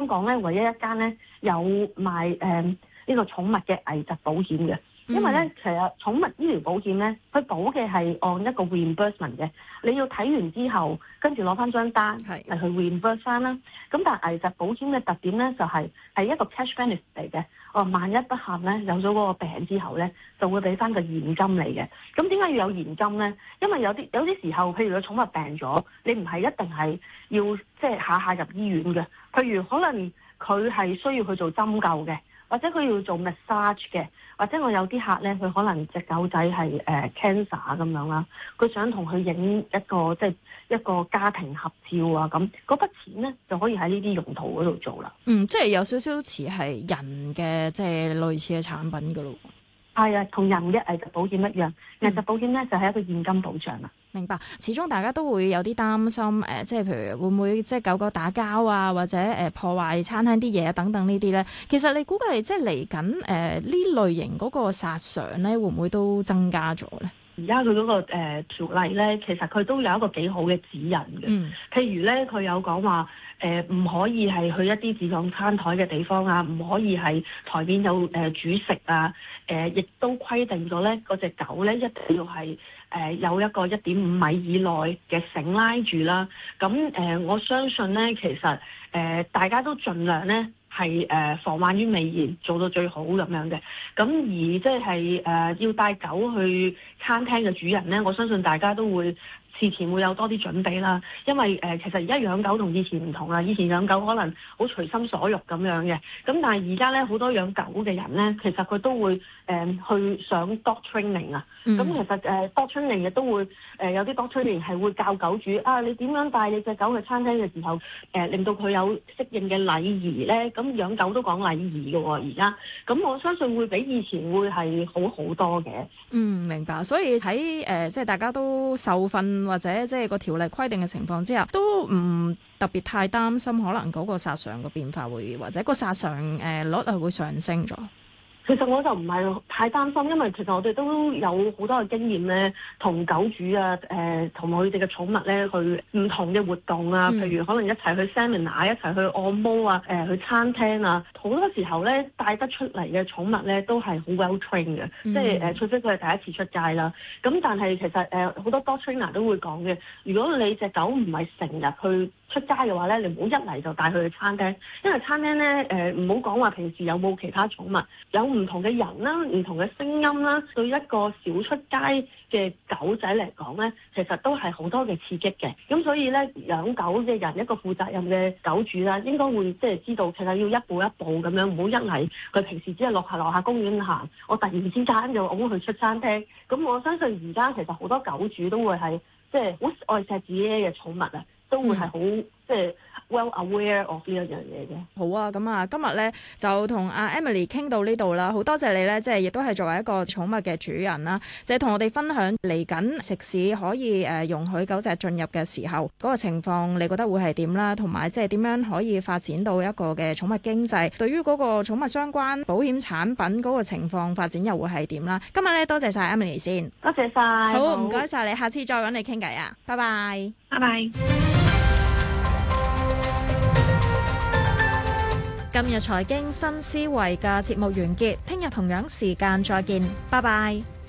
港咧唯一一間咧有賣呢個寵物嘅危疾保險嘅。因為咧，其實寵物醫療保險咧，佢保嘅係按一個 reimbursement 嘅，你要睇完之後，跟住攞翻張單嚟去 reimburse 翻啦。咁但係危疾保險嘅特點咧，就係一個 cash benefit 嚟嘅。萬一不幸咧有咗嗰個病之後咧，就會俾翻個現金嚟嘅。咁點解要有現金咧？因為有啲時候，譬如個寵物病咗，你唔係一定係要即係下下入醫院嘅。譬如可能佢係需要去做針灸嘅。或者佢要做 massage 嘅，或者我有啲客咧，佢可能隻狗仔係cancer 咁樣啦，佢想同佢影一個即係一個家庭合照啊，咁嗰筆錢咧就可以喺呢啲用途嗰度做啦。 即係有少少似係人嘅即係類似嘅產品噶咯。 係啊，同人嘅危疾保險一樣，危疾保險咧就係一個現金保障啦。 明白，始終大家都會有啲擔心，即係譬如會唔會即係狗狗打交啊，或者破壞餐廳啲嘢啊等等呢啲咧。其實你估計即係嚟緊呢類型嗰個殺傷咧，會唔會都增加咗咧？ 而家佢嗰個條例咧，其實佢都有一個幾好嘅指引嘅。譬如咧，佢有講話唔可以係去一啲自助餐台嘅地方啊，唔可以係台面有煮食啊。亦都規定咗咧，嗰隻狗咧一定要係有一個1.5米以內嘅繩拉住啦。咁我相信咧，其實大家都盡量咧係防患於未然，做到最好咁樣嘅。咁而即係要帶狗去餐廳嘅主人咧，我相信大家都會事前會有多啲準備啦。因為其實而家養狗同以前唔同啦，以前養狗可能好隨心所欲咁樣嘅，咁但係而家咧好多養狗嘅人咧，其實佢都會去上 dog training 啊。咁其實dog training 亦都會有啲 dog training 係會教狗主你點樣帶你隻狗去餐廳嘅時候令到佢有適應嘅禮儀咧。咁養狗都講禮儀嘅喎，而家咁我相信會比以前會係好好多嘅。 明白。所以喺即係大家都受訓或者即係個條例規定嘅情況之下，都唔特別太擔心可能嗰個殺傷嘅變化會或者個殺傷率係會上升咗。 其實我就唔係太擔心，因為其實我哋都有好多嘅經驗咧，同狗主啊，同佢哋嘅寵物咧去唔同嘅活動啊，譬如可能一齊去 seminar， 一齊去按摩啊，去餐廳啊，好多時候咧帶得出嚟嘅寵物咧都係好 well trained 嘅，即係除非佢係第一次出街啦。咁但係其實好多 dog trainer 都會講嘅，如果你隻狗唔係成日去出街嘅話咧，你唔好一嚟就帶佢去餐廳，因為餐廳咧唔好講話平時有冇其他寵物，有唔同嘅人啦，唔同嘅聲音啦，對一個少出街嘅狗仔嚟講咧，其實都係好多嘅刺激嘅。咁所以咧，養狗嘅人一個負責任嘅狗主啦，應該會即係知道其實要一步一步咁樣，唔好一嚟佢平時只係落下公園行，我突然之間就拱佢出餐廳。咁我相信而家其實好多狗主都會係即係好愛錫自己嘅寵物啊，都會係好即係 well aware of 呢一樣嘢嘅。 好啊，咁啊，今日咧就同阿 Emily 傾到呢度啦，好多謝你咧，即係亦都係作為一個寵物嘅主人啦，即係同我哋分享嚟緊食肆可以容許狗隻進入嘅時候嗰個情況，你覺得會係點啦？同埋即係點樣可以發展到一個嘅寵物經濟？對於嗰個寵物相關保險產品嗰個情況發展又會係點啦？今日咧多謝晒 Emily 先， 多謝晒， 好唔該晒你，下次再揾你傾偈啊，拜拜， 拜拜。 今日財經新思維嘅節目完結，聽日同樣時間再見，拜拜。